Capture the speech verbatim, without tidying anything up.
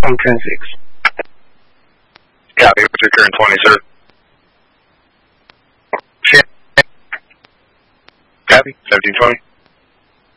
I'm ten six. Copy. What's your current twenty, sir? Copy. seventeen twenty.